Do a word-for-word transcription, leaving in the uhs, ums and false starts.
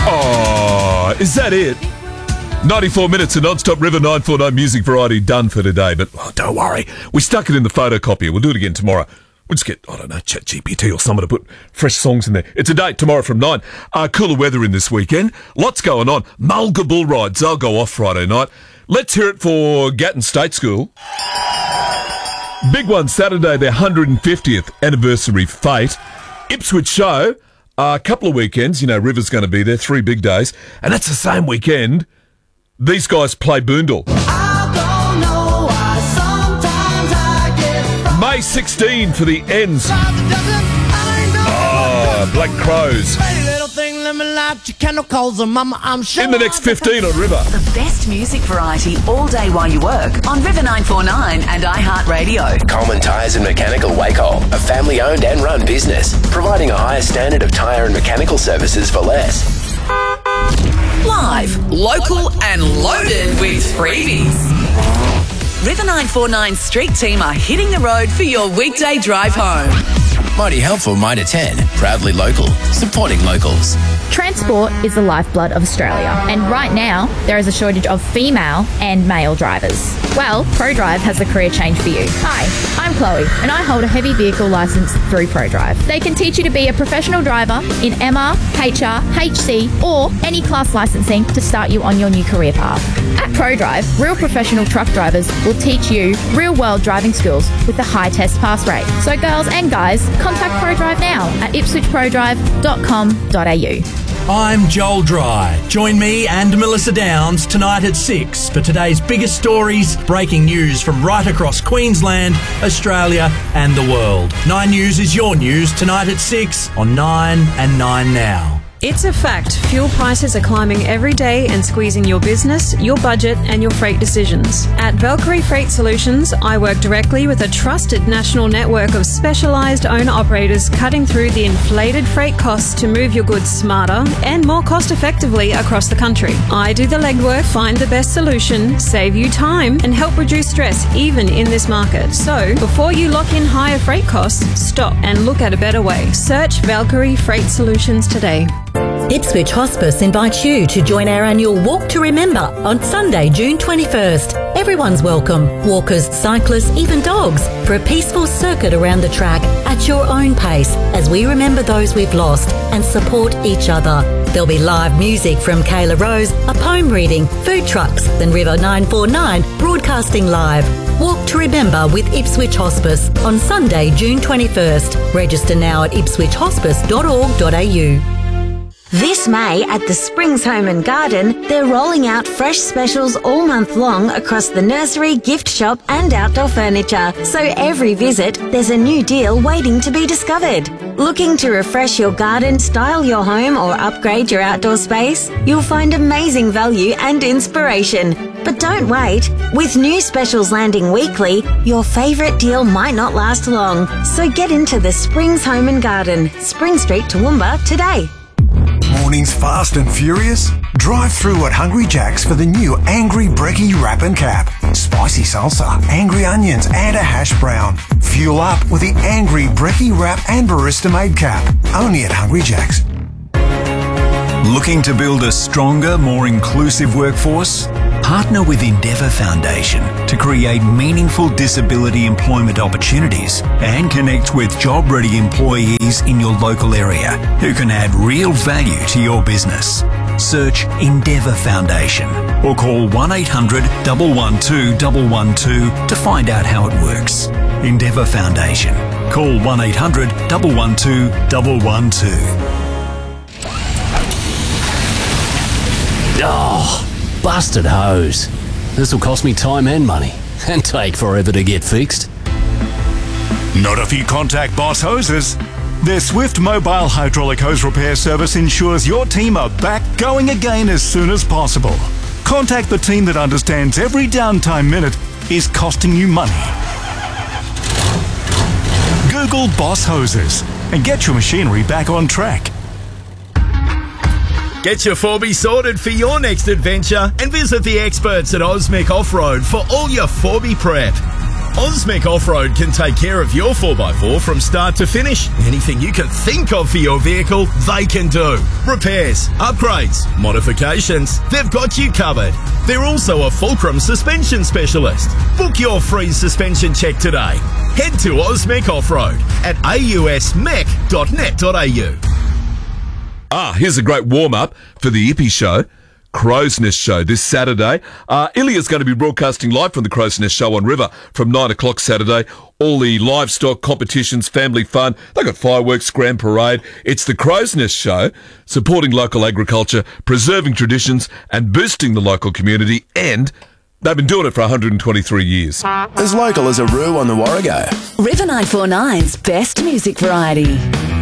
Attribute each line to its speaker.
Speaker 1: Oh, is that it? ninety-four minutes of non-stop River nine forty-nine music variety done for today. But oh, don't worry, we stuck it in the photocopier. We'll do it again tomorrow. We'll just get, I don't know, ChatGPT or someone to put fresh songs in there. It's a date tomorrow from nine. Uh, cooler weather in this weekend. Lots going on. Mulga bull rides. They'll go off Friday night. Let's hear it for Gatton State School. Big one Saturday, their one hundred fiftieth anniversary fete. Ipswich show. Uh, a couple of weekends. You know, River's going to be there. Three big days. And that's the same weekend these guys play Boondall. May sixteenth for the ends. Oh, Black Crows. In the next fifteen on River.
Speaker 2: The best music variety all day while you work on River nine forty-nine and iHeartRadio.
Speaker 3: Coleman Tyres and Mechanical Wacol, a family-owned and run business, providing a higher standard of tyre and mechanical services for less.
Speaker 2: Live, local and loaded with freebies. River nine forty-nine Street Team are hitting the road for your weekday drive home.
Speaker 3: Mighty helpful, Mitre ten. Proudly local, supporting locals.
Speaker 4: Transport is the lifeblood of Australia, and right now there is a shortage of female and male drivers. Well, ProDrive has a career change for you. Hi, I'm Chloe, and I hold a heavy vehicle licence through ProDrive. They can teach you to be a professional driver in M R, H R, H C, or any class licensing to start you on your new career path. At ProDrive, real professional truck drivers will teach you real-world driving skills with a high test pass rate. So girls and guys, contact ProDrive now at ipswich pro drive dot com dot a u.
Speaker 5: I'm Joel Dry. Join me and Melissa Downs tonight at six for today's biggest stories, breaking news from right across Queensland, Australia and the world. Nine News is your news tonight at six on Nine and Nine Now.
Speaker 6: It's a fact. Fuel prices are climbing every day and squeezing your business, your budget and your freight decisions. At Valkyrie Freight Solutions, I work directly with a trusted national network of specialised owner-operators cutting through the inflated freight costs to move your goods smarter and more cost-effectively across the country. I do the legwork, find the best solution, save you time and help reduce stress even in this market. So, before you lock in higher freight costs, stop and look at a better way. Search Valkyrie Freight Solutions today.
Speaker 7: Ipswich Hospice invites you to join our annual Walk to Remember on Sunday, June twenty-first. Everyone's welcome, walkers, cyclists, even dogs, for a peaceful circuit around the track at your own pace as we remember those we've lost and support each other. There'll be live music from Kayla Rose, a poem reading, food trucks, then River nine forty-nine broadcasting live. Walk to Remember with Ipswich Hospice on Sunday, June twenty-first. Register now at ipswich hospice dot org dot a u.
Speaker 8: This May at the Springs Home and Garden, they're rolling out fresh specials all month long across the nursery, gift shop and outdoor furniture. So every visit, there's a new deal waiting to be discovered. Looking to refresh your garden, style your home or upgrade your outdoor space? You'll find amazing value and inspiration. But don't wait. With new specials landing weekly, your favourite deal might not last long. So get into the Springs Home and Garden, Spring Street, Toowoomba today.
Speaker 9: Mornings fast and furious? Drive through at Hungry Jack's for the new Angry Brekkie Wrap and Cap. Spicy salsa, angry onions and a hash brown. Fuel up with the Angry Brekkie Wrap and Barista Made Cap. Only at Hungry Jack's.
Speaker 10: Looking to build a stronger, more inclusive workforce? Partner with Endeavour Foundation to create meaningful disability employment opportunities and connect with job-ready employees in your local area who can add real value to your business. Search Endeavour Foundation or call one eight hundred, one one two, one one two to find out how it works. Endeavour Foundation. Call one eight hundred, one one two, one one two.
Speaker 11: Oh, busted hose. This will cost me time and money and take forever to get fixed.
Speaker 12: Not if you contact Boss Hoses. Their swift mobile hydraulic hose repair service ensures your team are back going again as soon as possible. Contact the team that understands every downtime minute is costing you money. Google Boss Hoses and get your machinery back on track.
Speaker 13: Get your Forby sorted for your next adventure and visit the experts at Osmic Off-Road for all your Forby prep. Osmec Off-Road can take care of your four by four from start to finish. Anything you can think of for your vehicle, they can do. Repairs, upgrades, modifications, they've got you covered. They're also a Fulcrum suspension specialist. Book your free suspension check today. Head to Osmec Off-Road at a u s mec dot net dot a u.
Speaker 1: Ah, here's a great warm-up for the Ippy Show. Crow's Nest Show this Saturday. Uh, Ilya's going to be broadcasting live from the Crow's Nest Show on River from nine o'clock Saturday. All the livestock competitions, family fun. They've got fireworks, grand parade. It's the Crow's Nest Show, supporting local agriculture, preserving traditions and boosting the local community, and they've been doing it for one hundred twenty-three years.
Speaker 3: As local as a Roo on the Warrego.
Speaker 2: River nine four nine's best music variety.